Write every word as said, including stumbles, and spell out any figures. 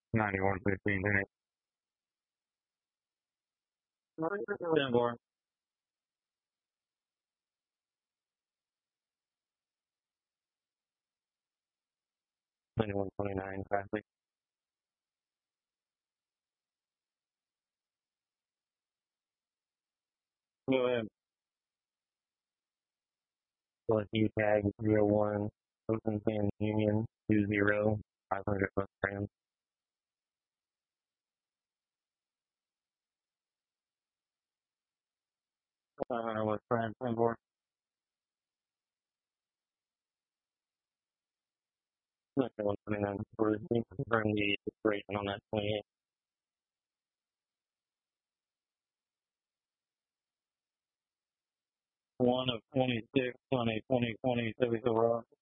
ninety-one fifteen, ten four. ninety-one twenty-nine, traffic. Go ahead. Plus U tag zero one, Ocean Fan Union two zero, five hundred bucks grams. five hundred West Grand, ten four. ninety-one twenty-nine, we're confirm the expiration on that twenty-eight. one of twenty-six on a twenty twenty Chevy Silverado.